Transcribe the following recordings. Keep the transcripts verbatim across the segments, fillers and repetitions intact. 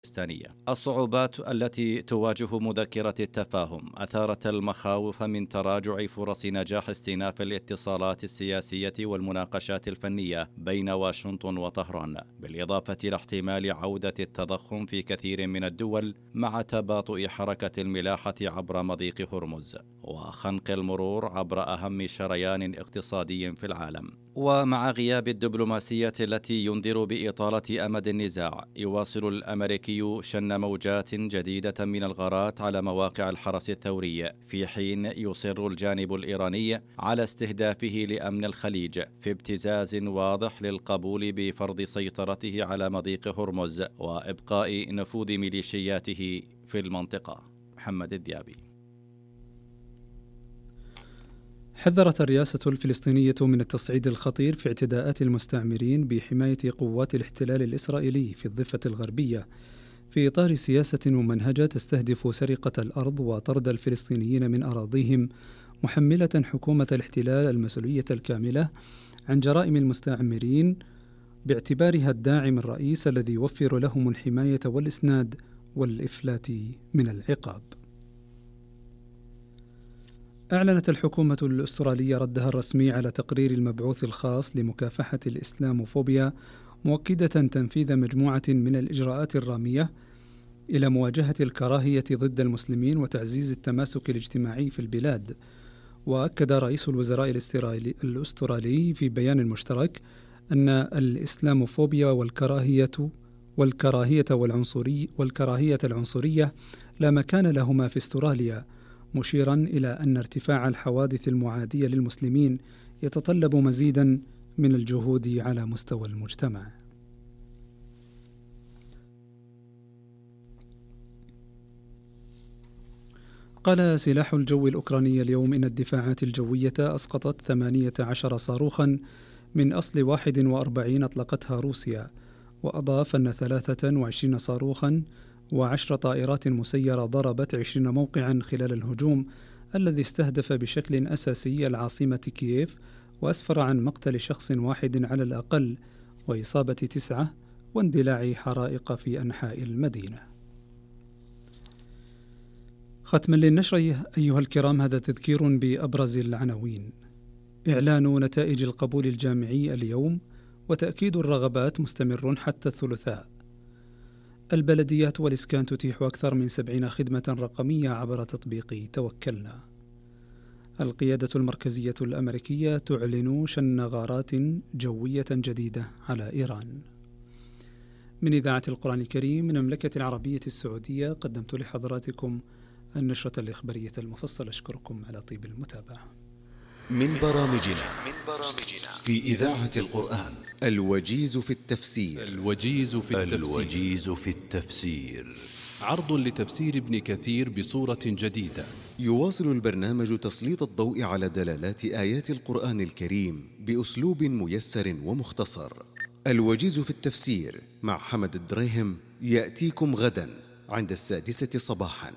الفلسطينية. الصعوبات التي تواجه مذكرة التفاهم أثارت المخاوف من تراجع فرص نجاح استئناف الاتصالات السياسية والمناقشات الفنية بين واشنطن وطهران، بالإضافة إلى احتمال عودة التضخم في كثير من الدول مع تباطؤ حركة الملاحة عبر مضيق هرمز وخنق المرور عبر أهم شريان اقتصادي في العالم. ومع غياب الدبلوماسية التي ينذر بإطالة أمد النزاع، يواصل الأمريكي شن موجات جديدة من الغارات على مواقع الحرس الثوري، في حين يصر الجانب الإيراني على استهدافه لأمن الخليج في ابتزاز واضح للقبول بفرض سيطرته على مضيق هرمز وإبقاء نفوذ ميليشياته في المنطقة. محمد الديابي. حذرت الرئاسة الفلسطينية من التصعيد الخطير في اعتداءات المستعمرين بحماية قوات الاحتلال الإسرائيلي في الضفة الغربية، في إطار سياسة ممنهجة تستهدف سرقة الأرض وطرد الفلسطينيين من أراضيهم، محملة حكومة الاحتلال المسؤولية الكاملة عن جرائم المستعمرين باعتبارها الداعم الرئيس الذي يوفر لهم الحماية والإسناد والإفلات من العقاب. أعلنت الحكومة الأسترالية ردها الرسمي على تقرير المبعوث الخاص لمكافحة الإسلاموفوبيا، مؤكدة تنفيذ مجموعة من الإجراءات الرامية إلى مواجهة الكراهية ضد المسلمين وتعزيز التماسك الاجتماعي في البلاد. وأكد رئيس الوزراء الأسترالي في بيان مشترك أن الإسلاموفوبيا والكراهية والكراهية والعنصرية والكراهية العنصرية لا مكان لهما في استراليا، مشيرا إلى أن ارتفاع الحوادث المعادية للمسلمين يتطلب مزيدا من الجهود على مستوى المجتمع. قال سلاح الجو الأوكراني اليوم إن الدفاعات الجوية أسقطت ثمانية عشر صاروخا من أصل واحد وأربعين أطلقتها روسيا، وأضاف أن ثلاثة وعشرين صاروخا وعشر طائرات مسيرة ضربت عشرين موقعا خلال الهجوم الذي استهدف بشكل أساسي العاصمة كييف، وأسفر عن مقتل شخص واحد على الأقل وإصابة تسعة واندلاع حرائق في أنحاء المدينة. ختما للنشر أيها الكرام، هذا تذكير بأبرز العناوين. إعلان نتائج القبول الجامعي اليوم، وتأكيد الرغبات مستمر حتى الثلاثاء. البلديات والإسكان تتيح أكثر من سبعين خدمة رقمية عبر تطبيق توكلنا. القيادة المركزية الأمريكية تعلن شن غارات جوية جديدة على إيران. من إذاعة القرآن الكريم من المملكة العربية السعودية، قدمت لحضراتكم النشرة الإخبارية المفصلة. أشكركم على طيب المتابعة. من برامجنا من برامجنا في إذاعة القرآن الوجيز في التفسير. الوجيز في التفسير. الوجيز في التفسير عرض لتفسير ابن كثير بصورة جديدة. يواصل البرنامج تسليط الضوء على دلالات آيات القرآن الكريم بأسلوب ميسر ومختصر. الوجيز في التفسير مع حمد الدريهم يأتيكم غدا عند السادسة صباحا.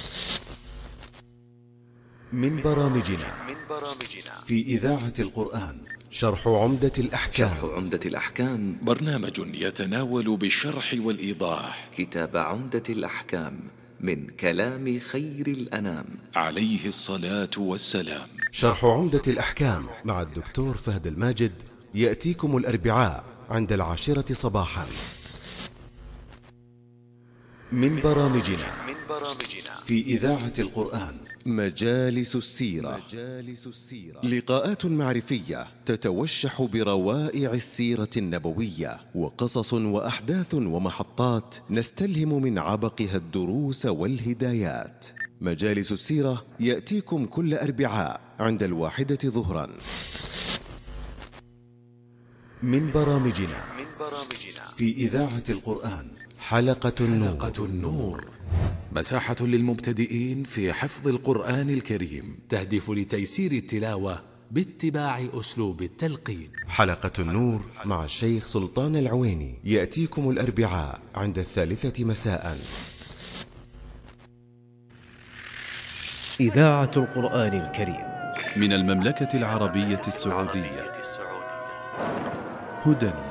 من برامجنا من برامجنا في إذاعة القرآن شرح عمدة الأحكام. شرح عمدة الأحكام برنامج يتناول بالشرح والإيضاح كتاب عمدة الأحكام من كلام خير الأنام عليه الصلاة والسلام. شرح عمدة الأحكام مع الدكتور فهد الماجد يأتيكم الأربعاء عند العاشرة صباحا. من برامجنا من برامجنا في إذاعة القرآن مجالس السيرة. مجالس السيرة لقاءات معرفية تتوشح بروائع السيرة النبوية، وقصص وأحداث ومحطات نستلهم من عبقها الدروس والهدايات. مجالس السيرة يأتيكم كل أربعاء عند الواحدة ظهرا. من برامجنا من برامجنا في إذاعة القرآن حلقة النور. حلقة النور مساحة للمبتدئين في حفظ القرآن الكريم، تهدف لتيسير التلاوة باتباع أسلوب التلقين. حلقة النور مع الشيخ سلطان العويني يأتيكم الأربعاء عند الثالثة مساء. إذاعة القرآن الكريم من المملكة العربية السعودية. هدى